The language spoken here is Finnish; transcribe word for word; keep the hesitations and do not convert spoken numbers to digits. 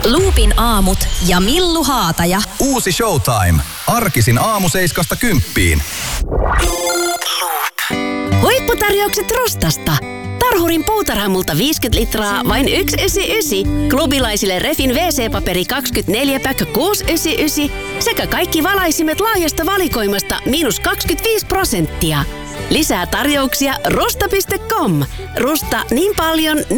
Loopin aamut ja Millu Haataja. Uusi Showtime. Arkisin aamu seiskasta kymppiin. Huipputarjoukset Rustasta. Tarhurin puutarhamulta viisikymmentä litraa, vain yksi yhdeksänkymmentäyhdeksän. Klubilaisille Refin wee see-paperi kaksikymmentäneljä päkkö kuusi yhdeksänkymmentäyhdeksän. Sekä kaikki valaisimet laajasta valikoimasta miinus kaksikymmentäviisi prosenttia. Lisää tarjouksia rusta piste com. Rusta niin paljon,